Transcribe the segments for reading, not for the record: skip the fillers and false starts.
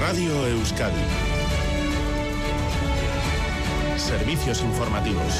Radio Euskadi. Servicios informativos.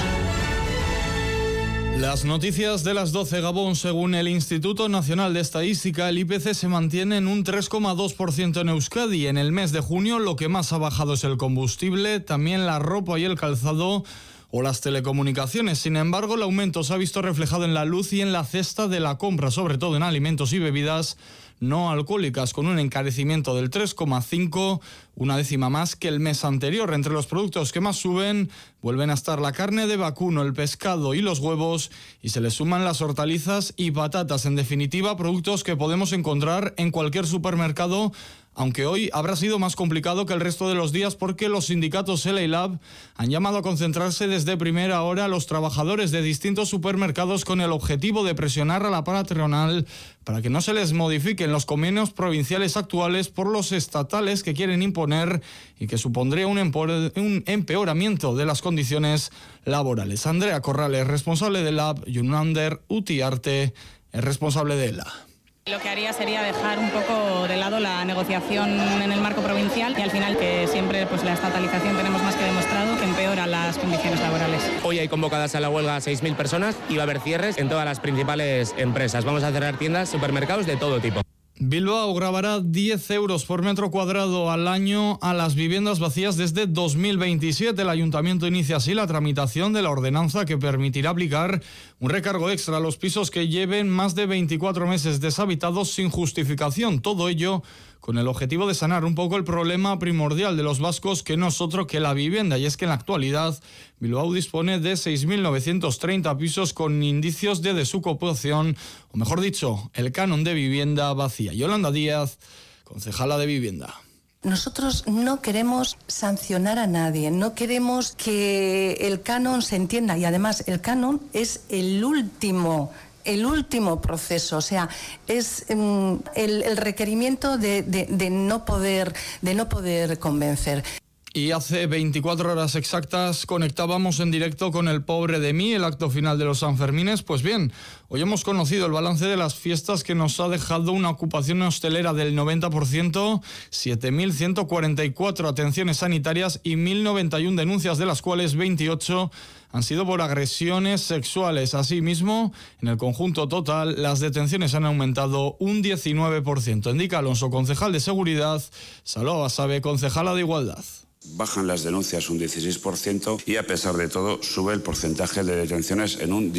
Las noticias de las 12, Gabón. Según el Instituto Nacional de Estadística, el IPC se mantiene en un 3,2% en Euskadi. En el mes de junio lo que más ha bajado es el combustible, también la ropa y el calzado o las telecomunicaciones. Sin embargo, el aumento se ha visto reflejado en la luz y en la cesta de la compra, sobre todo en alimentos y bebidas no alcohólicas, con un encarecimiento del 3,5%, una décima más que el mes anterior. Entre los productos que más suben vuelven a estar la carne de vacuno, el pescado y los huevos, y se le suman las hortalizas y patatas. En definitiva, productos que podemos encontrar en cualquier supermercado, aunque hoy habrá sido más complicado que el resto de los días porque los sindicatos ELA y LAB han llamado a concentrarse desde primera hora a los trabajadores de distintos supermercados con el objetivo de presionar a la patronal para que no se les modifiquen los convenios provinciales actuales por los estatales que quieren imponer y que supondría un empeoramiento de las condiciones laborales. Andrea Corrales, responsable de LAB, y Yunander Utiarte, es responsable de ELA. Lo que haría sería dejar un poco de lado la negociación en el marco provincial y al final que siempre pues la estatalización tenemos más que demostrado que empeora las condiciones laborales. Hoy hay convocadas a la huelga 6.000 personas y va a haber cierres en todas las principales empresas. Vamos a cerrar tiendas, supermercados de todo tipo. Bilbao grabará 10 euros por metro cuadrado al año a las viviendas vacías desde 2027. El ayuntamiento inicia así la tramitación de la ordenanza que permitirá aplicar un recargo extra a los pisos que lleven más de 24 meses deshabitados sin justificación. Todo ello con el objetivo de sanar un poco el problema primordial de los vascos, que no es otro que la vivienda. Y es que en la actualidad Bilbao dispone de 6.930 pisos con indicios de desocupación, o mejor dicho, el canon de vivienda vacía. Yolanda Díaz, concejala de Vivienda. Nosotros no queremos sancionar a nadie, no queremos que el canon se entienda, y además el canon es el último proceso, o sea, es el requerimiento de no poder convencer. Y hace 24 horas exactas conectábamos en directo con El Pobre de Mí, el acto final de los Sanfermines. Pues bien, hoy hemos conocido el balance de las fiestas, que nos ha dejado una ocupación hostelera del 90%, 7.144 atenciones sanitarias y 1.091 denuncias, de las cuales 28 han sido por agresiones sexuales. Asimismo, en el conjunto total, las detenciones han aumentado un 19%. Indica Alonso, concejal de Seguridad, Saló Basabe, concejala de Igualdad. Bajan las denuncias un 16% y a pesar de todo sube el porcentaje de detenciones en un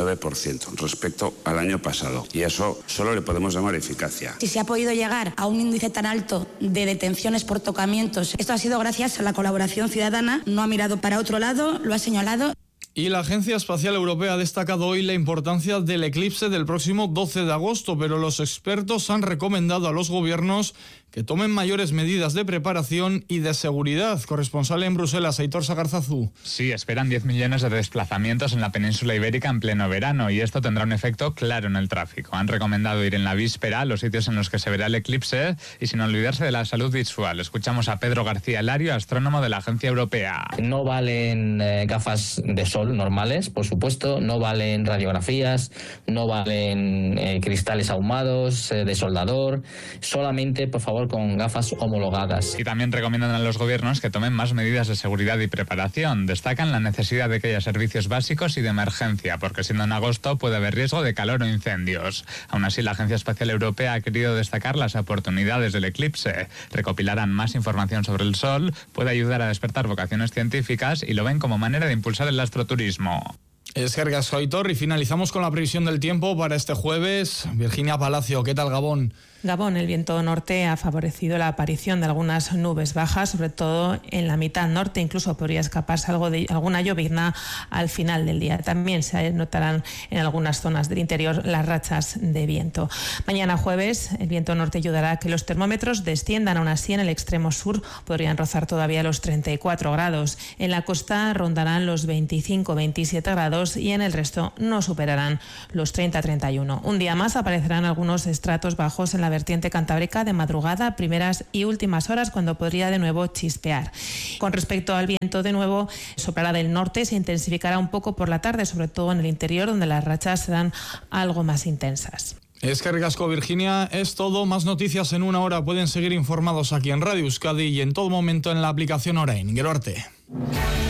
19% respecto al año pasado. Y eso solo le podemos llamar eficacia. Si se ha podido llegar a un índice tan alto de detenciones por tocamientos, esto ha sido gracias a la colaboración ciudadana. No ha mirado para otro lado, lo ha señalado. Y la Agencia Espacial Europea ha destacado hoy la importancia del eclipse del próximo 12 de agosto, pero los expertos han recomendado a los gobiernos que tomen mayores medidas de preparación y de seguridad. Corresponsal en Bruselas, Aitor Sagarzazú. Sí, esperan 10 millones de desplazamientos en la península ibérica en pleno verano, y esto tendrá un efecto claro en el tráfico. Han recomendado ir en la víspera a los sitios en los que se verá el eclipse y sin olvidarse de la salud visual. Escuchamos a Pedro García Lario, astrónomo de la Agencia Europea. No valen gafas de sol normales, por supuesto, no valen radiografías, no valen cristales ahumados de soldador, solamente, por favor, con gafas homologadas. Y también recomiendan a los gobiernos que tomen más medidas de seguridad y preparación. Destacan la necesidad de que haya servicios básicos y de emergencia, porque siendo en agosto puede haber riesgo de calor o incendios. Aún así, la Agencia Espacial Europea ha querido destacar las oportunidades del eclipse. Recopilarán más información sobre el Sol, puede ayudar a despertar vocaciones científicas y lo ven como manera de impulsar el astroturismo. Eskerrik asko, Aitor, y finalizamos con la previsión del tiempo para este jueves. Virginia Palacio, ¿qué tal, Gabón? Gabón, el viento norte ha favorecido la aparición de algunas nubes bajas, sobre todo en la mitad norte. Incluso podría escaparse alguna llovizna al final del día. También se notarán en algunas zonas del interior las rachas de viento. Mañana jueves, el viento norte ayudará a que los termómetros desciendan. Aún así, en el extremo sur podrían rozar todavía los 34 grados. En la costa rondarán los 25-27 grados y en el resto no superarán los 30-31. Un día más aparecerán algunos estratos bajos en la vertiente cantábrica de madrugada, primeras y últimas horas, cuando podría de nuevo chispear. Con respecto al viento, de nuevo soplará del norte, se intensificará un poco por la tarde, sobre todo en el interior, donde las rachas serán algo más intensas. Eskerrik asko, Virginia. Es todo. Más noticias en una hora. Pueden seguir informados aquí en Radio Euskadi y en todo momento en la aplicación Orain. Gero arte.